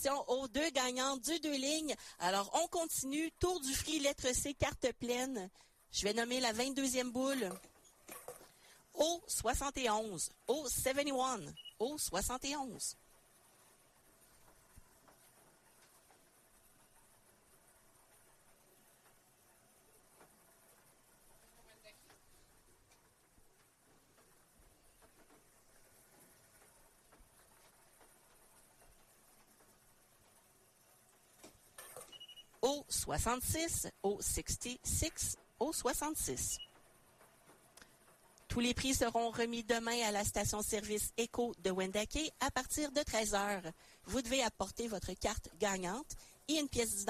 Félicitations aux deux gagnantes du 2 lignes. Alors, on continue. Tour du Free, lettre C, carte pleine. Je vais nommer la 22e boule. O71. O71. O71. O66, O66, O66. Tous les prix seront remis demain à la station-service Éco de Wendake à partir de 13h. Vous devez apporter votre carte gagnante et une pièce d'identité.